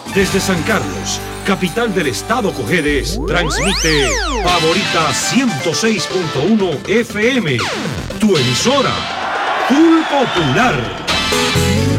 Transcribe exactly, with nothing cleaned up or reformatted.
Desde San Carlos, capital del estado Cojedes, transmite Favorita ciento seis punto uno F M, tu emisora, Full Popular.